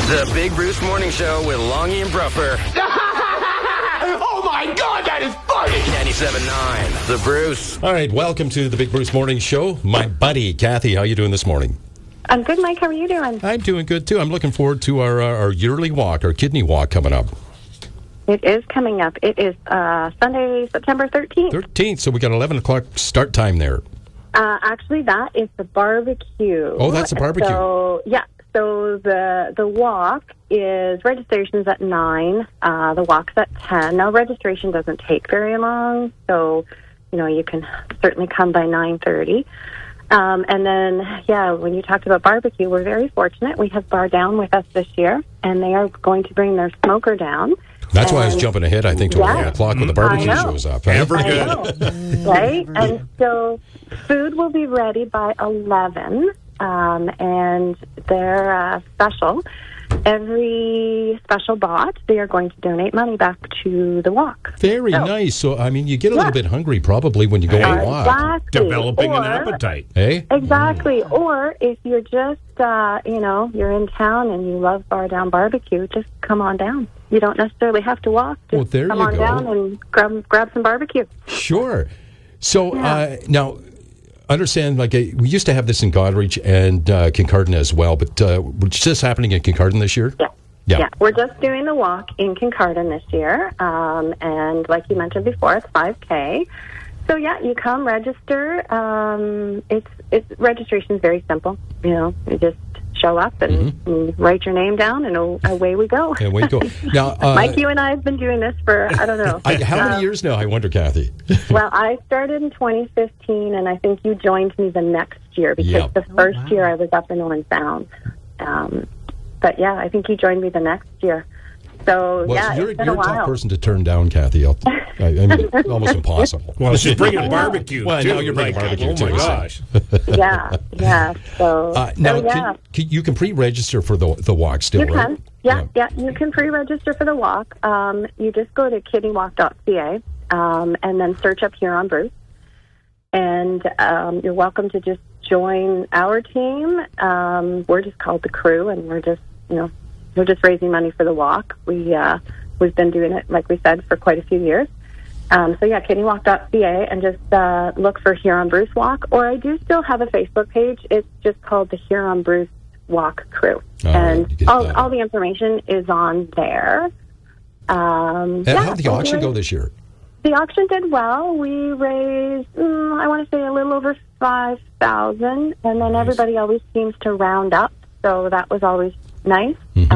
The Big Bruce Morning Show with Longy and Bruffer. Oh my God, that is funny! 97.9, The Bruce. All right, welcome to the Big Bruce Morning Show. My buddy, Kathy, how you doing this morning? I'm good, Mike. How are you doing? I'm doing good, too. I'm looking forward to our yearly walk, our kidney walk coming up. It is coming up. It is Sunday, September 13th. 13th, so we got 11 o'clock start time there. Actually, that is the barbecue. Oh, that's the barbecue. So, yeah. So the walk is, registration's at 9. The walk's at 10. Now, registration doesn't take very long, so, you can certainly come by 9:30. And then, when you talked about barbecue, we're very fortunate. We have Bar Down with us this year, and they are going to bring their smoker down. That's why I was jumping ahead, I think, to 11 o'clock when the barbecue shows up. Ever I good. know, right? And so food will be ready by 11, and they're special. Every special bought, they are going to donate money back to the walk. Very nice. So, you get a little bit hungry probably when you go on a walk. Exactly. Developing an appetite. Hey? Exactly. Or if you're just, you're in town and you love Bar Down barbecue, just come on down. You don't necessarily have to walk. Just Well, there come you on go. down and grab some barbecue. Sure. So, now, understand, we used to have this in Goderich and Kincardine as well, but it's just happening in Kincardine this year? Yeah, we're just doing the walk in Kincardine this year, and like you mentioned before, it's 5K. So you come register. Registration is very simple. You just show up and write your name down, and away we go. And we go. Now, Mike, you and I have been doing this for, I don't know. how many years now, I wonder, Kathy? Well, I started in 2015, and I think you joined me the next year, because the first year I was up in Owen Sound. But I think you joined me the next year. So, you're it's been a a while. tough person to turn down, Kathy. Almost impossible. Well, she's bringing barbecue, Well, too. now you're bringing barbecue, too. Oh, my gosh. Yeah. So, you can pre-register for the walk still, you right? can. Yeah. You can pre-register for the walk. You just go to kidneywalk.ca and then search up Huron Bruce. And you're welcome to just join our team. We're just called the Crew, and we're just, we're just raising money for the walk. We've been doing it, like we said, for quite a few years. kidneywalk.ca, and just look for Huron Bruce Walk. Or I do still have a Facebook page. It's just called the Huron Bruce Walk Crew. And all the information is on there. And how did the auction go this year? The auction did well. We raised, I want to say, a little over 5,000, and then everybody always seems to round up, so that was always nice.